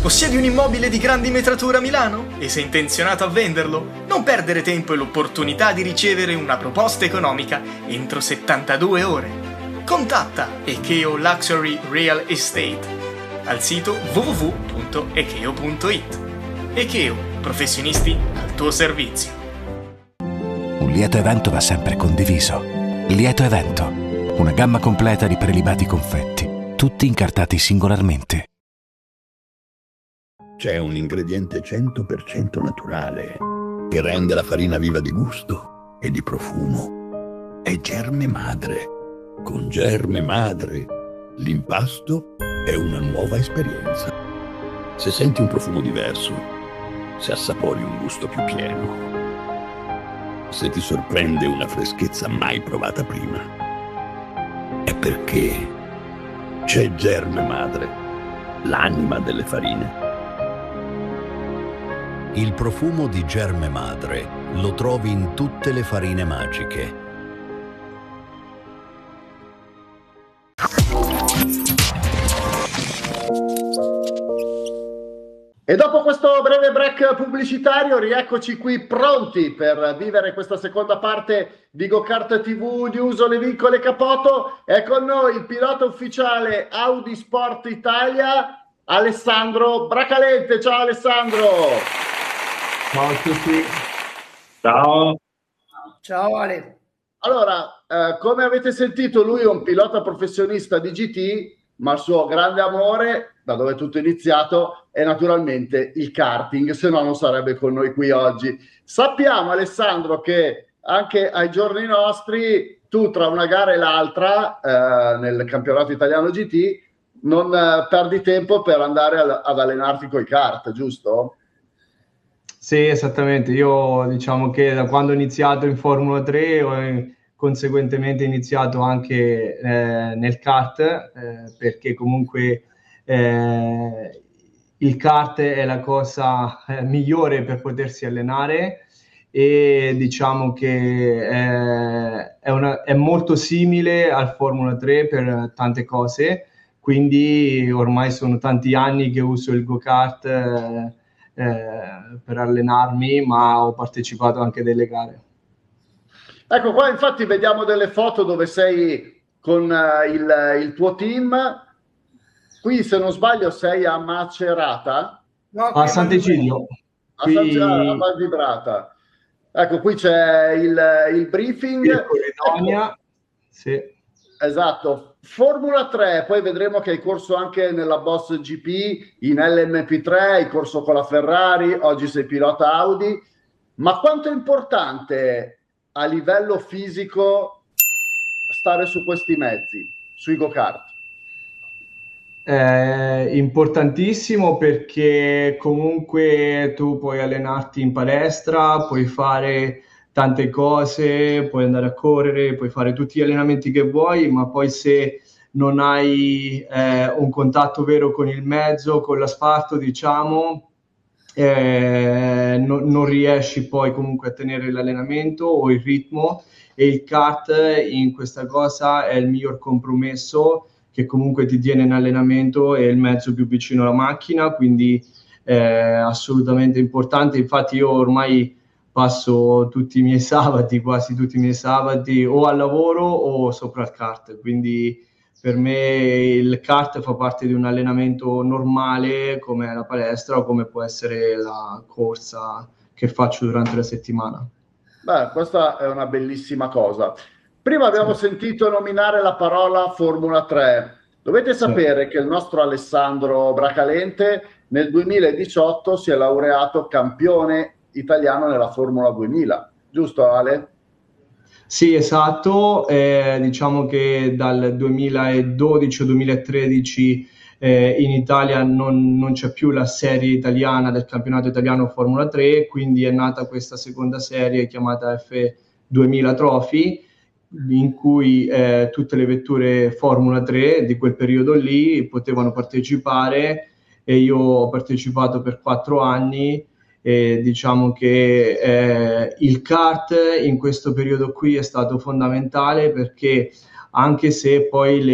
Possiedi un immobile di grandi metrature a Milano? E sei intenzionato a venderlo? Non perdere tempo e l'opportunità di ricevere una proposta economica entro 72 ore. Contatta Ekeo Luxury Real Estate al sito www.ekeo.it. Ekeo, professionisti al tuo servizio. Un lieto evento va sempre condiviso. Lieto evento, una gamma completa di prelibati confetti, tutti incartati singolarmente. C'è un ingrediente 100% naturale che rende la farina viva di gusto e di profumo. È Germe Madre. Con Germe Madre l'impasto è una nuova esperienza. Se senti un profumo diverso, se assapori un gusto più pieno, se ti sorprende una freschezza mai provata prima, è perché c'è Germe Madre, l'anima delle farine. Il profumo di Germe Madre lo trovi in tutte le farine magiche. E dopo questo breve break pubblicitario, rieccoci qui pronti per vivere questa seconda parte di GoKart TV News Vincole Capoto. È con noi il pilota ufficiale Audi Sport Italia, Alessandro Bracalente. Ciao Alessandro! Ciao a tutti. Ciao. Ciao Ale. Allora, come avete sentito, lui è un pilota professionista di GT, ma il suo grande amore, da dove tutto è iniziato, è naturalmente il karting, se no non sarebbe con noi qui oggi. Sappiamo, Alessandro, che anche ai giorni nostri, tu tra una gara e l'altra, nel campionato italiano GT, non perdi tempo per andare ad allenarti coi kart, giusto? Sì, esattamente. Io diciamo che da quando ho iniziato in Formula 3 ho conseguentemente iniziato anche nel kart, perché comunque il kart è la cosa migliore per potersi allenare e diciamo che è molto simile al Formula 3 per tante cose, quindi ormai sono tanti anni che uso il go-kart per allenarmi, ma ho partecipato anche a delle gare. Ecco qua, infatti vediamo delle foto dove sei con il tuo team. Qui, se non sbaglio, sei a Macerata? No, a Sant'Egidio. A Val Vibrata. Ecco, qui c'è il briefing. Ecco, sì. Esatto. Formula 3, poi vedremo che hai corso anche nella Boss GP, in LMP3, hai corso con la Ferrari, oggi sei pilota Audi. Ma quanto è importante a livello fisico stare su questi mezzi, sui go-kart? Importantissimo, perché comunque tu puoi allenarti in palestra, puoi fare tante cose, puoi andare a correre, puoi fare tutti gli allenamenti che vuoi, ma poi se non hai un contatto vero con il mezzo, con l'asfalto, diciamo, non riesci poi comunque a tenere l'allenamento o il ritmo, e il kart in questa cosa è il miglior compromesso, che comunque ti tiene in allenamento, è il mezzo più vicino alla macchina, quindi è assolutamente importante. Infatti io ormai passo tutti i miei sabati, quasi tutti i miei sabati, o al lavoro o sopra il kart, quindi per me il kart fa parte di un allenamento normale come la palestra o come può essere la corsa che faccio durante la settimana. Beh, questa è una bellissima cosa. Prima abbiamo sentito nominare la parola Formula 3. Dovete sapere che il nostro Alessandro Bracalente nel 2018 si è laureato campione italiano nella Formula 2000, giusto Ale? Sì, esatto. Diciamo che dal 2012-2013 in Italia non c'è più la serie italiana del campionato italiano Formula 3, quindi è nata questa seconda serie chiamata F2000 Trophy, in cui tutte le vetture Formula 3 di quel periodo lì potevano partecipare, e io ho partecipato per 4 anni. E diciamo che il kart in questo periodo qui è stato fondamentale, perché anche se poi